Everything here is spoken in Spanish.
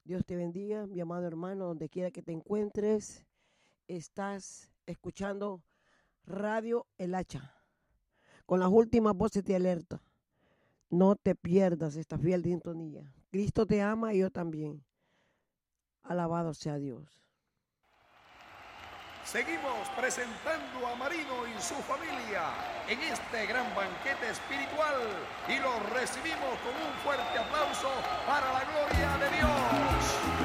Dios te bendiga, mi amado hermano, donde quiera que te encuentres. Estás escuchando Radio El Hacha, con las últimas voces de alerta. No te pierdas esta fiel sintonía. Cristo te ama y yo también. Alabado sea Dios. Seguimos presentando a Marino y su familia en este gran banquete espiritual y los recibimos con un fuerte aplauso para la gloria de Dios.